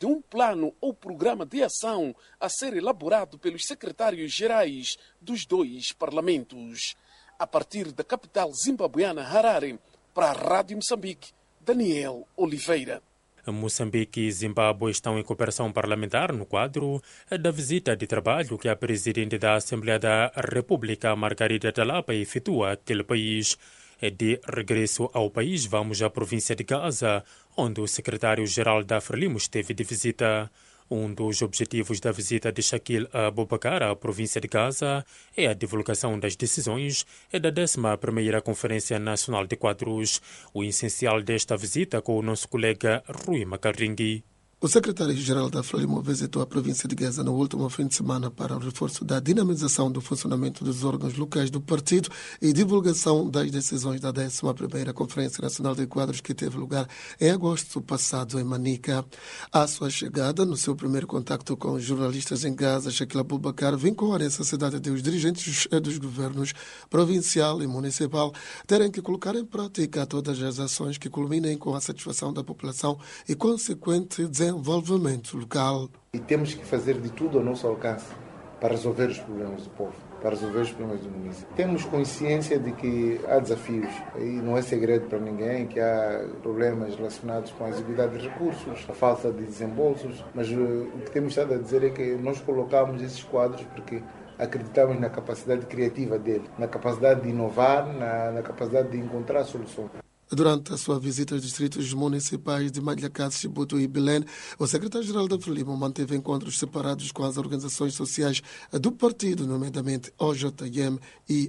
de um plano ou programa de ação a ser elaborado pelos secretários-gerais dos dois parlamentos. A partir da capital zimbabuiana, Harare, para a Rádio Moçambique, Daniel Oliveira. Moçambique e Zimbábue estão em cooperação parlamentar no quadro da visita de trabalho que a presidente da Assembleia da República, Margarida Talapa, efetua aquele país. De regresso ao país, vamos à província de Gaza, onde o secretário-geral da Frelimo esteve de visita. Um dos objetivos da visita de Shakil Abubakar à província de Gaza é a divulgação das decisões da 11ª Conferência Nacional de Quadros. O essencial desta visita com o nosso colega Rui Macaringui. O secretário-geral da Frelimo visitou a província de Gaza no último fim de semana para o reforço da dinamização do funcionamento dos órgãos locais do partido e divulgação das decisões da 11ª Conferência Nacional de Quadros que teve lugar em agosto passado em Manica. À sua chegada, no seu primeiro contacto com os jornalistas em Gaza, Shakil Abubakar vincou a necessidade de os dirigentes dos governos provincial e municipal terem que colocar em prática todas as ações que culminem com a satisfação da população e consequente desenvolvimento local. E temos que fazer de tudo ao nosso alcance para resolver os problemas do povo, para resolver os problemas do município. Temos consciência de que há desafios, e não é segredo para ninguém que há problemas relacionados com a exiguidade de recursos, a falta de desembolsos, mas o que temos estado a dizer é que nós colocamos esses quadros porque acreditamos na capacidade criativa dele, na capacidade de inovar, na capacidade de encontrar soluções. Durante a sua visita aos distritos municipais de Malhacate, Chibuto e Belém, o secretário-geral da Frelimo manteve encontros separados com as organizações sociais do partido, nomeadamente OJM e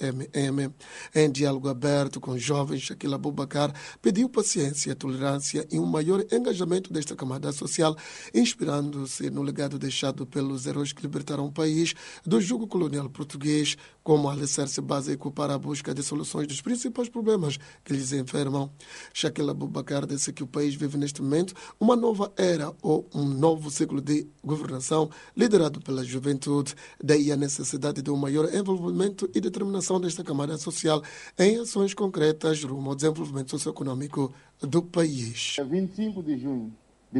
OMM. Em diálogo aberto com jovens, Shakil Abubakar pediu paciência, tolerância e um maior engajamento desta camada social, inspirando-se no legado deixado pelos heróis que libertaram o país do jugo colonial português, como alicerce básico para a busca de soluções dos principais problemas que lhes enfermam. Shakil Abubakar disse que o país vive neste momento uma nova era ou um novo ciclo de governação liderado pela juventude. Daí a necessidade de um maior envolvimento e determinação desta camada social em ações concretas rumo ao desenvolvimento socioeconômico do país. 25 de junho de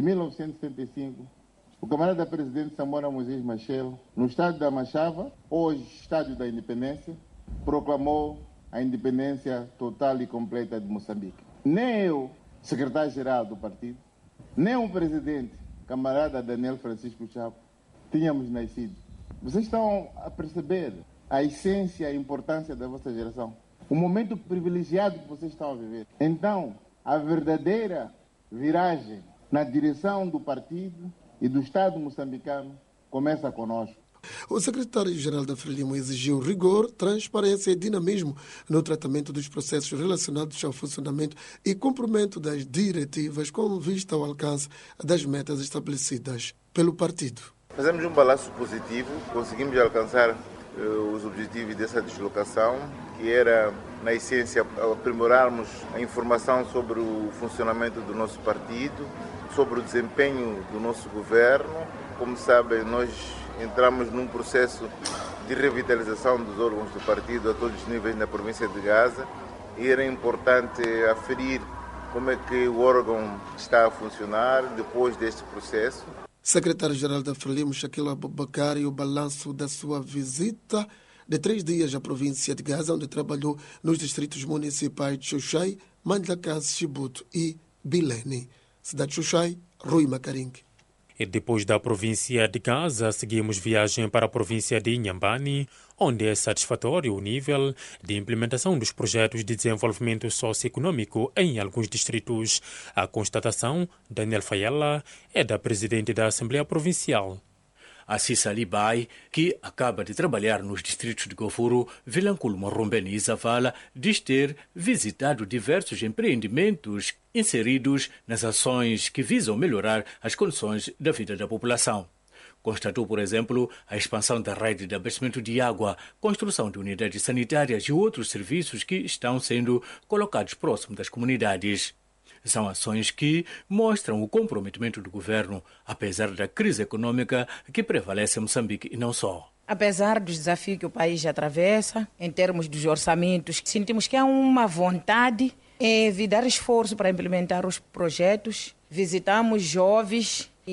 1975, o camarada presidente Samora Moisés Machel, no estádio da Machava, hoje estádio da Independência, proclamou a independência total e completa de Moçambique. Nem eu, secretário-geral do partido, nem o presidente, camarada Daniel Francisco Chapo, tínhamos nascido. Vocês estão a perceber a essência e a importância da vossa geração. O momento privilegiado que vocês estão a viver. Então, a verdadeira viragem na direção do partido e do Estado moçambicano começa conosco. O secretário-geral da Frelimo exigiu rigor, transparência e dinamismo no tratamento dos processos relacionados ao funcionamento e cumprimento das diretivas com vista ao alcance das metas estabelecidas pelo partido. Fazemos um balanço positivo, conseguimos alcançar os objetivos dessa deslocação, que era, na essência, aprimorarmos a informação sobre o funcionamento do nosso partido, sobre o desempenho do nosso governo. Como sabem, nós entramos num processo de revitalização dos órgãos do partido a todos os níveis na província de Gaza e era importante aferir como é que o órgão está a funcionar depois deste processo. Secretário-geral da Frelimo, Shakil Abubakar, e o balanço da sua visita de 3 dias à província de Gaza, onde trabalhou nos distritos municipais de Xuxai, Mandlacase, Chibuto e Bilene. Cidade de Xuxai, Rui Macaringue. E depois da província de Gaza, seguimos viagem para a província de Inhambane, onde é satisfatório o nível de implementação dos projetos de desenvolvimento socioeconômico em alguns distritos. A constatação, Daniel Fayella, é da presidente da Assembleia Provincial. A Cissa Libai, que acaba de trabalhar nos distritos de Gofuro, Vilanculo, Morrombeni e Zavala, diz ter visitado diversos empreendimentos inseridos nas ações que visam melhorar as condições da vida da população. Constatou, por exemplo, a expansão da rede de abastecimento de água, construção de unidades sanitárias e outros serviços que estão sendo colocados próximo das comunidades. São ações que mostram o comprometimento do governo, apesar da crise econômica que prevalece em Moçambique e não só. Apesar dos desafios que o país atravessa, em termos dos orçamentos, sentimos que há uma vontade de dar esforço para implementar os projetos. Visitamos jovens